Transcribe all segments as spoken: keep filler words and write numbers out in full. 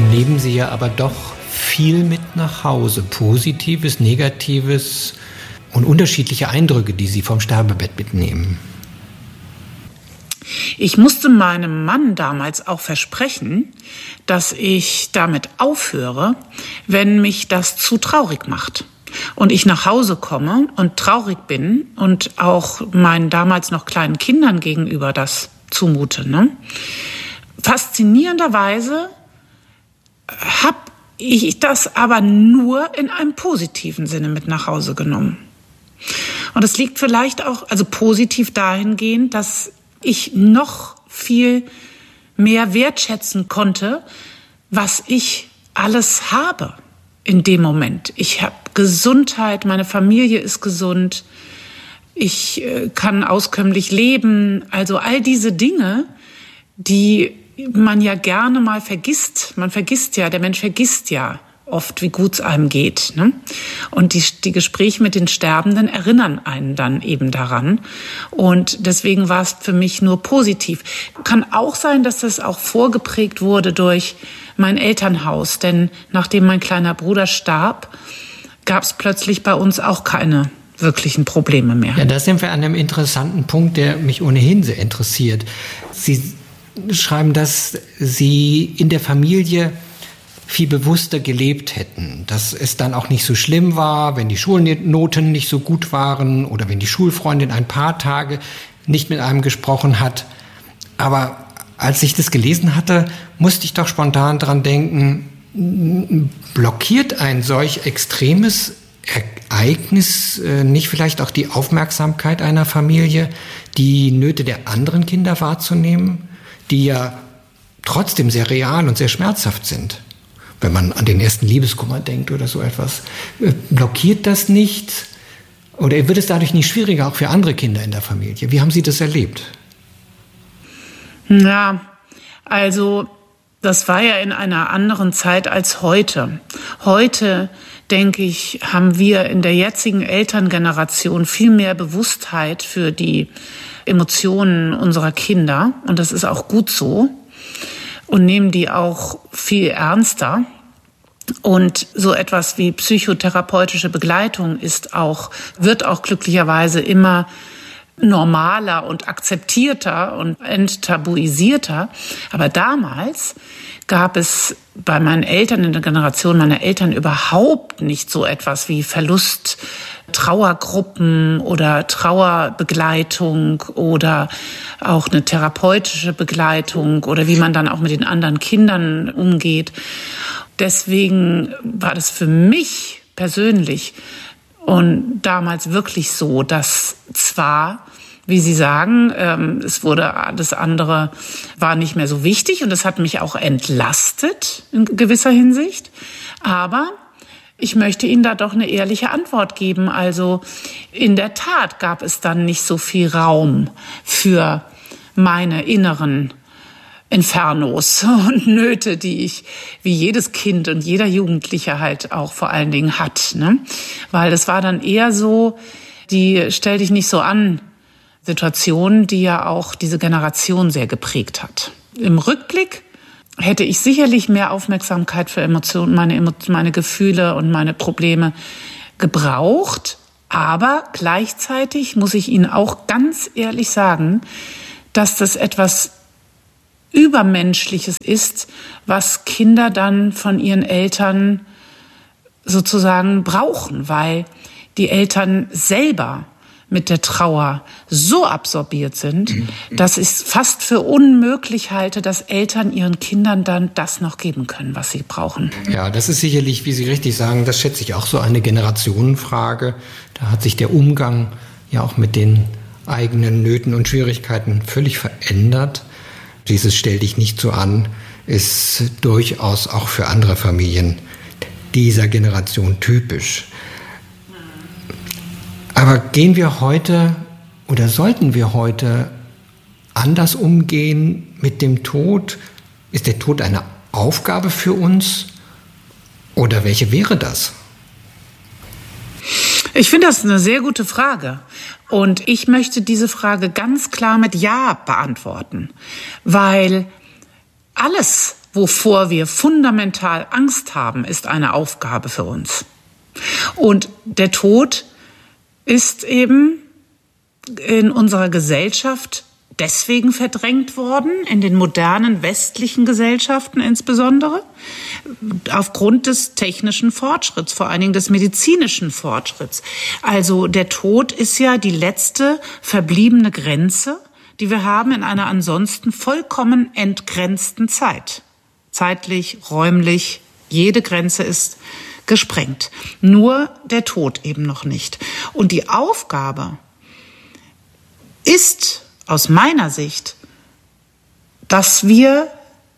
nehmen Sie ja aber doch viel mit nach Hause. Positives, Negatives und unterschiedliche Eindrücke, die Sie vom Sterbebett mitnehmen. Ich musste meinem Mann damals auch versprechen, dass ich damit aufhöre, wenn mich das zu traurig macht. Und ich nach Hause komme und traurig bin und auch meinen damals noch kleinen Kindern gegenüber das zumute. Ne? Faszinierenderweise habe ich das aber nur in einem positiven Sinne mit nach Hause genommen. Und es liegt vielleicht auch, also positiv dahingehend, dass ich noch viel mehr wertschätzen konnte, was ich alles habe in dem Moment. Ich habe Gesundheit, meine Familie ist gesund, ich kann auskömmlich leben. Also all diese Dinge, die man ja gerne mal vergisst. Man vergisst ja, der Mensch vergisst ja oft, wie gut es einem geht. Ne? Und die, die Gespräche mit den Sterbenden erinnern einen dann eben daran. Und deswegen war es für mich nur positiv. Kann auch sein, dass das auch vorgeprägt wurde durch mein Elternhaus. Denn nachdem mein kleiner Bruder starb, gab es plötzlich bei uns auch keine wirklichen Probleme mehr. Ja, da sind wir an einem interessanten Punkt, der mich ohnehin sehr interessiert. Sie schreiben, dass Sie in der Familie viel bewusster gelebt hätten, dass es dann auch nicht so schlimm war, wenn die Schulnoten nicht so gut waren oder wenn die Schulfreundin ein paar Tage nicht mit einem gesprochen hat. Aber als ich das gelesen hatte, musste ich doch spontan dran denken, blockiert ein solch extremes Ereignis äh, nicht vielleicht auch die Aufmerksamkeit einer Familie, die Nöte der anderen Kinder wahrzunehmen, die ja trotzdem sehr real und sehr schmerzhaft sind? Wenn man an den ersten Liebeskummer denkt oder so etwas. Äh, blockiert das nicht? Oder wird es dadurch nicht schwieriger, auch für andere Kinder in der Familie? Wie haben Sie das erlebt? Ja, also das war ja in einer anderen Zeit als heute. Heute, denke ich, haben wir in der jetzigen Elterngeneration viel mehr Bewusstheit für die Emotionen unserer Kinder. Und das ist auch gut so. Und nehmen die auch viel ernster. Und so etwas wie psychotherapeutische Begleitung ist auch, wird auch glücklicherweise immer normaler und akzeptierter und enttabuisierter. Aber damals gab es bei meinen Eltern, in der Generation meiner Eltern, überhaupt nicht so etwas wie Verlust, Trauergruppen oder Trauerbegleitung oder auch eine therapeutische Begleitung oder wie man dann auch mit den anderen Kindern umgeht. Deswegen war das für mich persönlich und damals wirklich so, dass zwar, wie Sie sagen, ähm, es wurde, das andere war nicht mehr so wichtig und es hat mich auch entlastet in gewisser Hinsicht, aber ich möchte Ihnen da doch eine ehrliche Antwort geben. Also in der Tat gab es dann nicht so viel Raum für meine inneren Infernos und Nöte, die ich wie jedes Kind und jeder Jugendliche halt auch vor allen Dingen hat. Ne? Weil das war dann eher so, die stell dich nicht so an Situation, die ja auch diese Generation sehr geprägt hat. Im Rückblick hätte ich sicherlich mehr Aufmerksamkeit für Emotionen, meine, meine Gefühle und meine Probleme gebraucht. Aber gleichzeitig muss ich Ihnen auch ganz ehrlich sagen, dass das etwas Übermenschliches ist, was Kinder dann von ihren Eltern sozusagen brauchen, weil die Eltern selber mit der Trauer so absorbiert sind, dass ich es fast für unmöglich halte, dass Eltern ihren Kindern dann das noch geben können, was sie brauchen. Ja, das ist sicherlich, wie Sie richtig sagen, das schätze ich auch so eine Generationenfrage. Da hat sich der Umgang ja auch mit den eigenen Nöten und Schwierigkeiten völlig verändert. Dieses Stell dich nicht so an ist durchaus auch für andere Familien dieser Generation typisch. Aber gehen wir heute oder sollten wir heute anders umgehen mit dem Tod? Ist der Tod eine Aufgabe für uns oder welche wäre das? Ich finde das eine sehr gute Frage. Und ich möchte diese Frage ganz klar mit Ja beantworten, weil alles, wovor wir fundamental Angst haben, ist eine Aufgabe für uns. Und der Tod ist eben in unserer Gesellschaft deswegen verdrängt worden, in den modernen westlichen Gesellschaften insbesondere, aufgrund des technischen Fortschritts, vor allen Dingen des medizinischen Fortschritts. Also der Tod ist ja die letzte verbliebene Grenze, die wir haben in einer ansonsten vollkommen entgrenzten Zeit. Zeitlich, räumlich, jede Grenze ist gesprengt. Nur der Tod eben noch nicht. Und die Aufgabe ist aus meiner Sicht, dass wir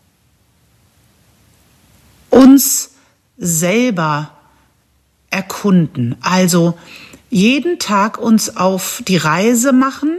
uns selber erkunden. Also jeden Tag uns auf die Reise machen,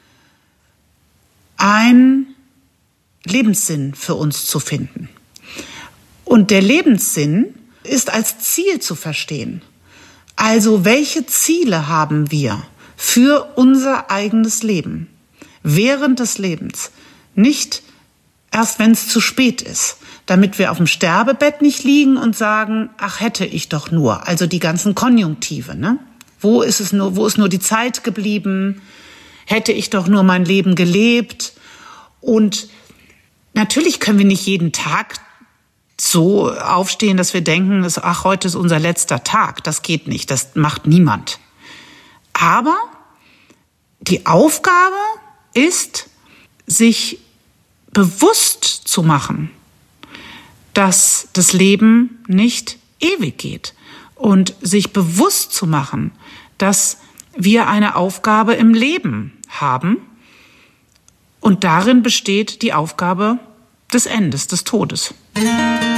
einen Lebenssinn für uns zu finden. Und der Lebenssinn ist als Ziel zu verstehen. Also welche Ziele haben wir für unser eigenes Leben? Während des Lebens, nicht erst, wenn es zu spät ist, damit wir auf dem Sterbebett nicht liegen und sagen, ach, hätte ich doch nur, also die ganzen Konjunktive, ne? Wo ist es nur, wo ist nur die Zeit geblieben? Hätte ich doch nur mein Leben gelebt? Und natürlich können wir nicht jeden Tag so aufstehen, dass wir denken, dass, ach, heute ist unser letzter Tag. Das geht nicht, das macht niemand. Aber die Aufgabe ist, sich bewusst zu machen, dass das Leben nicht ewig geht und sich bewusst zu machen, dass wir eine Aufgabe im Leben haben und darin besteht die Aufgabe des Endes, des Todes.